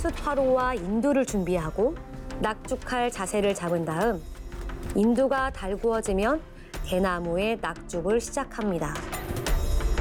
숯화로와 인두를 준비하고 낙죽할 자세를 잡은 다음 인두가 달구어지면 대나무에 낙죽을 시작합니다.